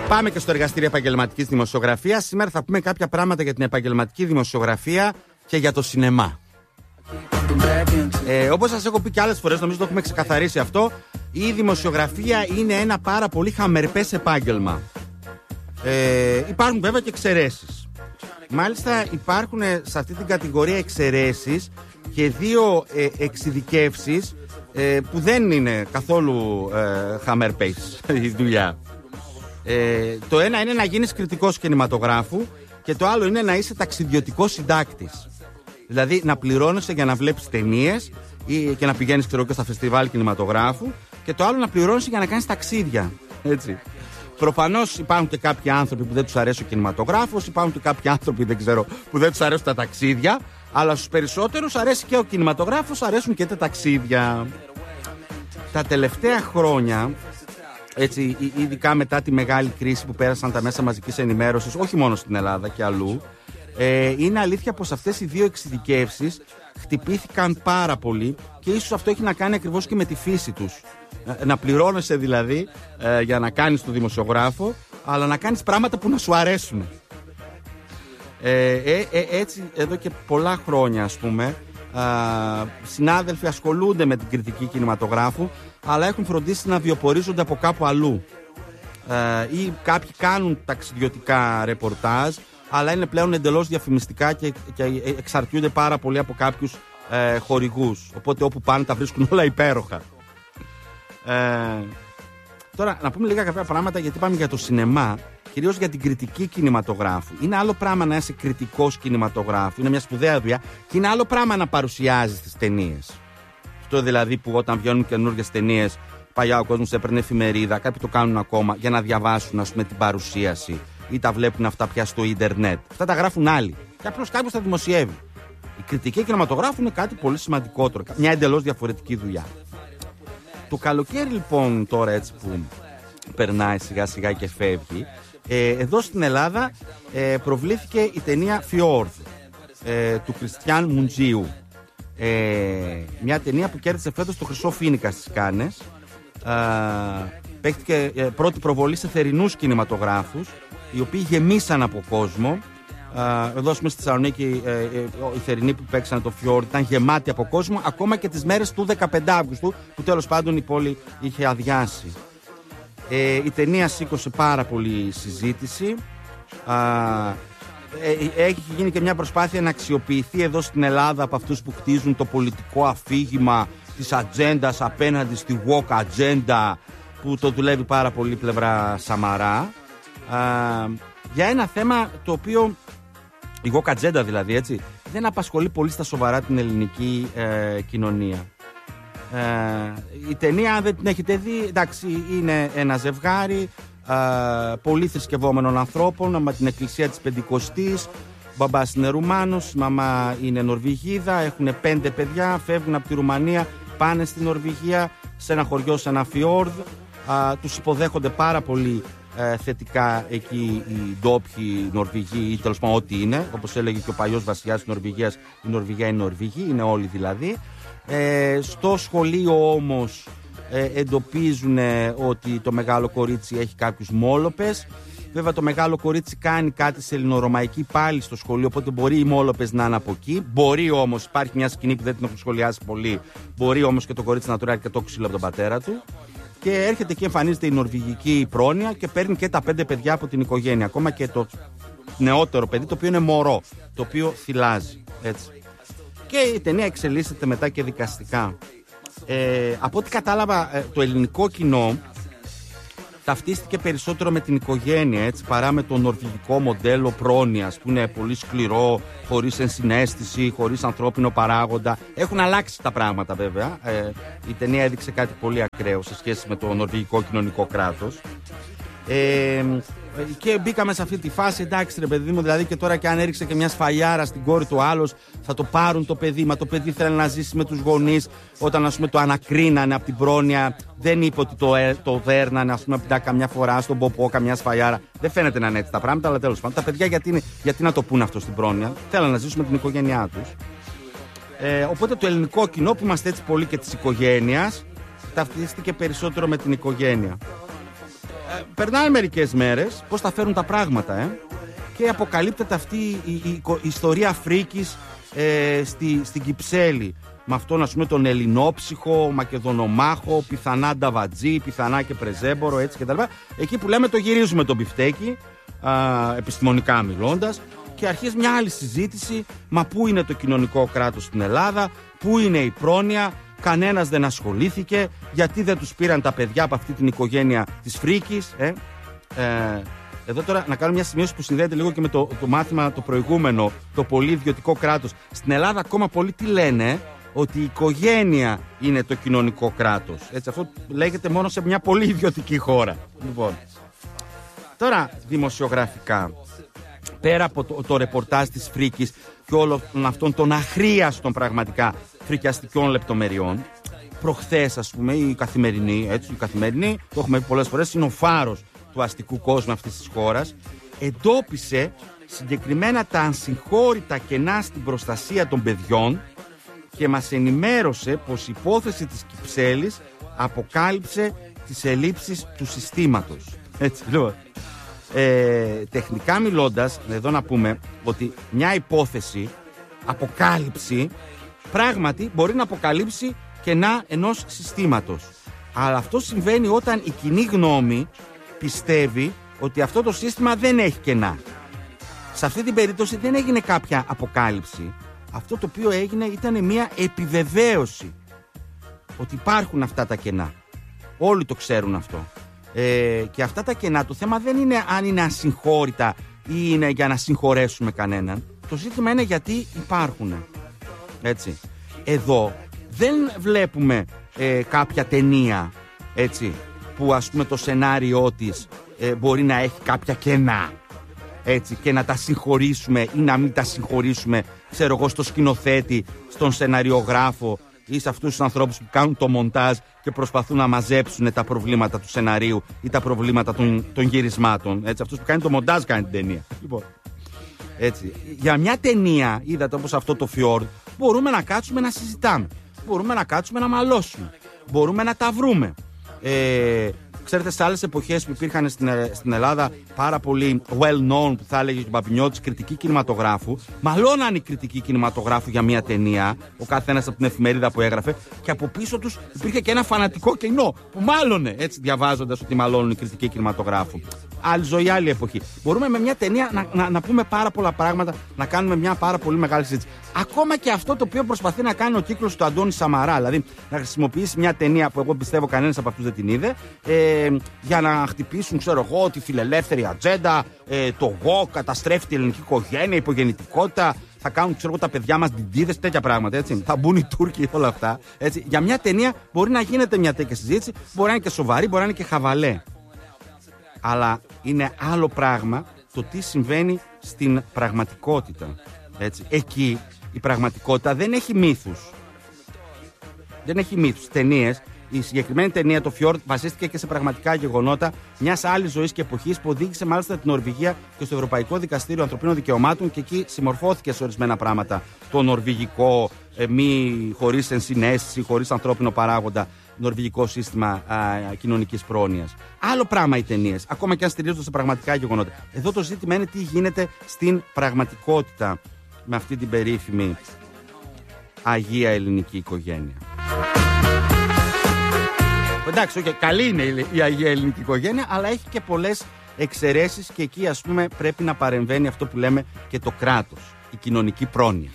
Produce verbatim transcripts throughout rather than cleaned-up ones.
Πάμε και στο εργαστήριο επαγγελματικής δημοσιογραφίας. Σήμερα θα πούμε κάποια πράγματα για την επαγγελματική δημοσιογραφία και για το σινεμά. Ε, όπως σας έχω πει και άλλες φορές, νομίζω το έχουμε ξεκαθαρίσει αυτό, η δημοσιογραφία είναι ένα πάρα πολύ χαμερπές επάγγελμα. Ε, υπάρχουν βέβαια και εξαιρέσεις. Μάλιστα υπάρχουν σε αυτή την κατηγορία εξαιρέσεις και δύο ε, εξειδικεύσεις ε, που δεν είναι καθόλου ε, χαμερπές η δουλειά. Ε, το ένα είναι να γίνεις κριτικός κινηματογράφου και το άλλο είναι να είσαι ταξιδιωτικός συντάκτης. Δηλαδή να πληρώνεσαι για να βλέπεις ταινίες ή και να πηγαίνεις ξέρω και στα φεστιβάλ κινηματογράφου, και το άλλο να πληρώνεσαι για να κάνεις ταξίδια. Έτσι. Προφανώς υπάρχουν και κάποιοι άνθρωποι που δεν τους αρέσει ο κινηματογράφος, υπάρχουν και κάποιοι άνθρωποι δεν ξέρω, που δεν τους αρέσουν τα ταξίδια, αλλά στους περισσότερους αρέσει και ο κινηματογράφος, αρέσουν και τα ταξίδια. Τα τελευταία χρόνια, έτσι, ειδικά μετά τη μεγάλη κρίση που πέρασαν τα μέσα μαζικής ενημέρωσης, όχι μόνο στην Ελλάδα και αλλού, ε, είναι αλήθεια πως αυτές οι δύο εξειδικεύσεις χτυπήθηκαν πάρα πολύ και ίσως αυτό έχει να κάνει ακριβώς και με τη φύση τους. Να πληρώνεσαι δηλαδή ε, για να κάνεις το δημοσιογράφο, αλλά να κάνεις πράγματα που να σου αρέσουν. Ε, ε, ε, έτσι εδώ και πολλά χρόνια, ας πούμε, ε, συνάδελφοι ασχολούνται με την κριτική κινηματογράφου, αλλά έχουν φροντίσει να βιοπορίζονται από κάπου αλλού. Ε, ή κάποιοι κάνουν ταξιδιωτικά ρεπορτάζ, αλλά είναι πλέον εντελώς διαφημιστικά και, και εξαρτιούνται πάρα πολύ από κάποιους ε, χορηγούς. Οπότε όπου πάνε τα βρίσκουν όλα υπέροχα. Ε, τώρα να πούμε λίγα κάποια πράγματα, γιατί πάμε για το σινεμά, κυρίως για την κριτική κινηματογράφου. Είναι άλλο πράγμα να είσαι κριτικός κινηματογράφου, είναι μια σπουδαία δουλειά, και είναι άλλο πράγμα να παρουσιάζεις τις ταινίες. Αυτό δηλαδή που όταν βγαίνουν καινούργιες ταινίες, παλιά ο κόσμος έπαιρνε εφημερίδα, κάποιοι το κάνουν ακόμα για να διαβάσουν, ας πούμε, την παρουσίαση, ή τα βλέπουν αυτά πια στο ίντερνετ. Αυτά τα γράφουν άλλοι και απλώς κάποιος τα δημοσιεύει. Η κριτική κινηματογράφου είναι κάτι πολύ σημαντικότερο, μια εντελώς διαφορετική δουλειά. Το καλοκαίρι λοιπόν, τώρα έτσι που περνάει σιγά σιγά και φεύγει, ε, εδώ στην Ελλάδα ε, προβλήθηκε η ταινία Fjord ε, του Κριστιαν Μουντζίου. Ε, μια ταινία που κέρδισε φέτος το Χρυσό Φοίνικα στις Κάνες. Ε, παίχτηκε ε, πρώτη προβολή σε θερινούς κινηματογράφους, οι οποίοι γεμίσαν από κόσμο. Uh, εδώ στη Θεσσαλονίκη ε, ε, οι θερινοί που παίξαν το Fjord ήταν γεμάτοι από κόσμο, ακόμα και τις μέρες του δεκαπέντε Αυγούστου, που τέλος πάντων η πόλη είχε αδειάσει. Ε, η ταινία σήκωσε πάρα πολύ συζήτηση. Uh, ε, έχει γίνει και μια προσπάθεια να αξιοποιηθεί εδώ στην Ελλάδα από αυτούς που χτίζουν το πολιτικό αφήγημα της ατζέντας απέναντι στη woke ατζέντα, που το δουλεύει πάρα πολύ η πλευρά Σαμαρά, uh, για ένα θέμα το οποίο, η woke ατζέντα δηλαδή, έτσι, δεν απασχολεί πολύ στα σοβαρά την ελληνική ε, κοινωνία. Ε, η ταινία, αν δεν την έχετε δει, εντάξει, είναι ένα ζευγάρι ε, πολύ θρησκευόμενων ανθρώπων με την εκκλησία της Πεντηκοστής. Ο μπαμπάς είναι Ρουμάνος, η μαμά είναι Νορβηγίδα, έχουν πέντε παιδιά, φεύγουν από τη Ρουμανία, πάνε στη Νορβηγία, σε ένα χωριό, σε ένα φιόρδ. Ε, τους υποδέχονται πάρα πολύ Ε, θετικά εκεί οι ντόπιοι Νορβηγοί, ή τέλος πάντων ό,τι είναι, όπως έλεγε και ο παλιός βασιλιάς της Νορβηγίας, η Νορβηγία είναι Νορβηγοί, είναι όλοι δηλαδή. Ε, στο σχολείο όμως ε, εντοπίζουν ε, ότι το μεγάλο κορίτσι έχει κάποιους μόλοπες. Βέβαια το μεγάλο κορίτσι κάνει κάτι σε ελληνορωμαϊκή πάλι στο σχολείο, οπότε μπορεί οι μόλοπες να είναι από εκεί. Μπορεί όμως, υπάρχει μια σκηνή που δεν την έχουν σχολιάσει πολύ, μπορεί όμως και το κορίτσι να τρώει αρκετό ξύλο από τον πατέρα του. Και έρχεται και εμφανίζεται η νορβηγική πρόνοια και παίρνει και τα πέντε παιδιά από την οικογένεια. Ακόμα και το νεότερο παιδί, το οποίο είναι μωρό, το οποίο θυλάζει. Έτσι. Και η ταινία εξελίσσεται μετά και δικαστικά. Ε, από ό,τι κατάλαβα, ε, το ελληνικό κοινό ταυτίστηκε περισσότερο με την οικογένεια, έτσι, παρά με το νορβηγικό μοντέλο πρόνοιας, που είναι πολύ σκληρό, χωρίς ενσυναίσθηση, χωρίς ανθρώπινο παράγοντα. Έχουν αλλάξει τα πράγματα βέβαια. Ε, η ταινία έδειξε κάτι πολύ ακραίο σε σχέση με το νορβηγικό κοινωνικό κράτος. Ε, και μπήκαμε σε αυτή τη φάση, εντάξει ρε παιδί μου, δηλαδή και τώρα και αν έριξε και μια σφαλιάρα στην κόρη του άλλος, θα το πάρουν το παιδί, μα το παιδί θέλει να ζήσει με τους γονείς. Όταν ας πούμε το ανακρίνανε από την πρόνοια, δεν είπε ότι το, το δέρνανε, ας πούμε, καμιά φορά στον ποπό, καμιά σφαλιάρα. Δεν φαίνεται να είναι έτσι τα πράγματα, αλλά τέλος πάντων. Τα παιδιά γιατί, γιατί να το πούν αυτό στην πρόνοια, θέλουν να ζήσουν με την οικογένειά τους. Ε, οπότε το ελληνικό κοινό, που είμαστε έτσι πολύ και της οικογένειας, ταυτίστηκε περισσότερο με την οικογένεια. ε, περνάνε μερικές μέρες, πώς θα φέρουν τα πράγματα, ε, και αποκαλύπτεται αυτή η, η, η, η ιστορία φρίκης ε, στη, στην Κυψέλη. Με αυτόν, ας πούμε, τον Ελληνόψυχο, Μακεδονομάχο, πιθανά Νταβατζή, πιθανά και Πρεζέμπορο, έτσι και τα λοιπά. Εκεί που λέμε το γυρίζουμε το μπιφτέκι, α, επιστημονικά μιλώντας, και αρχίζει μια άλλη συζήτηση. Μα πού είναι το κοινωνικό κράτος στην Ελλάδα, πού είναι η πρόνοια, κανένας δεν ασχολήθηκε, γιατί δεν τους πήραν τα παιδιά από αυτή την οικογένεια της φρίκης. Ε? Ε, εδώ τώρα να κάνω μια σημείωση που συνδέεται λίγο και με το, το μάθημα το προηγούμενο, το πολύ ιδιωτικό κράτος. Στην Ελλάδα ακόμα πολλοί τι λένε? Ότι η οικογένεια είναι το κοινωνικό κράτος. Έτσι, αυτό λέγεται μόνο σε μια πολύ ιδιωτική χώρα. Λοιπόν, τώρα δημοσιογραφικά, πέρα από το, το ρεπορτάζ της φρίκης και όλων αυτών των αχρίαστων πραγματικά φρικιαστικών λεπτομεριών, προχθές, ας πούμε, η Καθημερινή, έτσι, η Καθημερινή, το έχουμε πει πολλές φορές, είναι ο φάρος του αστικού κόσμου αυτής της χώρας, εντόπισε συγκεκριμένα τα ασυγχώρητα κενά στην προστασία των παιδιών και μας ενημέρωσε πως η υπόθεση της Κυψέλης αποκάλυψε τις ελλείψεις του συστήματος. Έτσι, λοιπόν. Ε, τεχνικά μιλώντας, εδώ να πούμε ότι μια υπόθεση, αποκάλυψη, πράγματι μπορεί να αποκαλύψει κενά ενός συστήματος. Αλλά αυτό συμβαίνει όταν η κοινή γνώμη πιστεύει ότι αυτό το σύστημα δεν έχει κενά. Σε αυτή την περίπτωση δεν έγινε κάποια αποκάλυψη. Αυτό το οποίο έγινε ήταν μια επιβεβαίωση ότι υπάρχουν αυτά τα κενά. Όλοι το ξέρουν αυτό. Ε, και αυτά τα κενά, το θέμα δεν είναι αν είναι ασυγχώρητα ή είναι για να συγχωρέσουμε κανέναν. Το ζήτημα είναι γιατί υπάρχουν. Έτσι. Εδώ δεν βλέπουμε ε, κάποια ταινία, έτσι, που ας πούμε το σενάριό της ε, μπορεί να έχει κάποια κενά, έτσι, και να τα συγχωρήσουμε ή να μην τα συγχωρήσουμε, ξέρω εγώ, στο σκηνοθέτη, στον σεναριογράφο ή σε αυτούς τους ανθρώπους που κάνουν το μοντάζ και προσπαθούν να μαζέψουν τα προβλήματα του σεναρίου ή τα προβλήματα των, των γυρισμάτων. Έτσι, αυτούς που κάνουν το μοντάζ κάνουν την ταινία. Λοιπόν, έτσι, για μια ταινία, είδατε, όπως αυτό το Fjord, μπορούμε να κάτσουμε να συζητάμε. Μπορούμε να κάτσουμε να μαλώσουμε. Μπορούμε να τα βρούμε. Ε, ξέρετε, σε άλλες εποχές που υπήρχαν στην, στην Ελλάδα πάρα πολύ well-known, που θα έλεγε ο Παπινιώτης, κριτική κινηματογράφου, μαλώναν οι κριτικοί κινηματογράφου για μια ταινία, ο καθένας από την εφημερίδα που έγραφε, και από πίσω τους υπήρχε και ένα φανατικό κοινό που μάλωνε, έτσι, διαβάζοντας ότι μαλώνουν οι κριτικοί κινηματογράφου. Άλλη ζωή, άλλη εποχή. Μπορούμε με μια ταινία να, να, να πούμε πάρα πολλά πράγματα, να κάνουμε μια πάρα πολύ μεγάλη συζήτηση. Ακόμα και αυτό το οποίο προσπαθεί να κάνει ο κύκλος του Αντώνη Σαμαρά, δηλαδή να χρησιμοποιήσει μια ταινία που εγώ πιστεύω κανένας από αυτούς δεν την είδε, ε, για να χτυπήσουν, ξέρω εγώ, τη φιλελεύθερη ατζέντα, ε, το εγώ, καταστρέφει τη ελληνική οικογένεια, υπογεννητικότητα, θα κάνουν, ξέρω εγώ, τα παιδιά μας ντιντίδες, τέτοια πράγματα, έτσι. Θα μπουν οι Τούρκοι, όλα αυτά. Έτσι. Για μια ταινία μπορεί να γίνεται μια τέτοια συζήτηση, μπορεί να είναι και σοβαρή, μπορεί να είναι και χαβαλέ. Αλλά είναι άλλο πράγμα το τι συμβαίνει στην πραγματικότητα. Έτσι. Εκεί η πραγματικότητα δεν έχει μύθους. Δεν έχει μύθους. Ταινίες, η συγκεκριμένη ταινία, το Fjord, βασίστηκε και σε πραγματικά γεγονότα μιας άλλης ζωής και εποχής που οδήγησε μάλιστα την Νορβηγία και στο Ευρωπαϊκό Δικαστήριο Ανθρωπίνων Δικαιωμάτων, και εκεί συμμορφώθηκε σε ορισμένα πράγματα. Το νορβηγικό, ε, μη χωρίς ενσυναίσθηση, χωρίς ανθρώπινο παράγοντα, νορβηγικό σύστημα α, κοινωνικής πρόνοιας. Άλλο πράγμα οι ταινίες, ακόμα και αν στηρίζονται σε πραγματικά γεγονότα. Εδώ το ζήτημα είναι τι γίνεται στην πραγματικότητα με αυτή την περίφημη Αγία Ελληνική Οικογένεια. Εντάξει, okay, καλή είναι η Αγία Ελληνική Οικογένεια, αλλά έχει και πολλές εξαιρέσεις, και εκεί, ας πούμε, πρέπει να παρεμβαίνει αυτό που λέμε και το κράτος, η κοινωνική πρόνοια.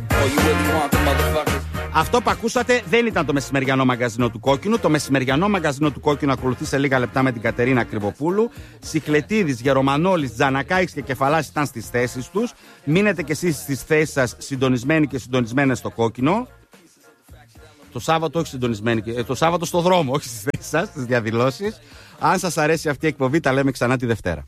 Αυτό που ακούσατε δεν ήταν το μεσημεριανό μαγκαζίνο του Κόκκινου. Το μεσημεριανό μαγκαζίνο του Κόκκινου ακολουθεί σε λίγα λεπτά με την Κατερίνα Κρυβοπούλου. Σιχλετίδης, Γερομανόλης, Τζανακάης και Κεφαλάς ήταν στις θέσεις τους. Μείνετε κι εσείς στις θέσεις σας, συντονισμένοι και συντονισμένες στο Κόκκινο. Το Σάββατο όχι συντονισμένοι, το Σάββατο στο δρόμο, όχι στις θέσεις σας, στις διαδηλώσεις. Αν σας αρέσει αυτή η εκπομπή, τα λέμε ξανά τη Δευτέρα.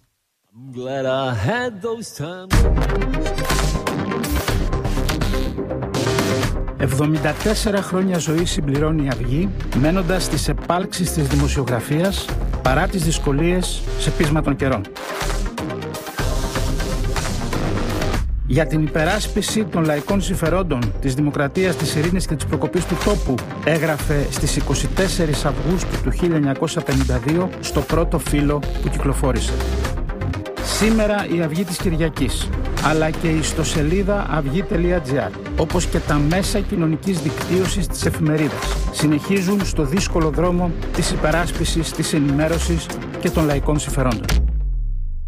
εβδομήντα τέσσερα χρόνια ζωή συμπληρώνει η Αυγή, μένοντας στις επάλξεις της δημοσιογραφίας παρά τις δυσκολίες σε πείσμα των καιρών. για την υπεράσπιση των λαϊκών συμφερόντων, της δημοκρατίας, της ειρήνης και της προκοπής του τόπου, έγραφε στις εικοστή τέταρτη Αυγούστου του χίλια εννιακόσια πενήντα δύο στο πρώτο φύλλο που κυκλοφόρησε. Σήμερα η Αυγή της Κυριακής, αλλά και η ιστοσελίδα αυγή τελεία τζι άρ, όπως και τα μέσα κοινωνικής δικτύωσης της εφημερίδας, συνεχίζουν στο δύσκολο δρόμο της υπεράσπισης, της ενημέρωσης και των λαϊκών συμφερόντων.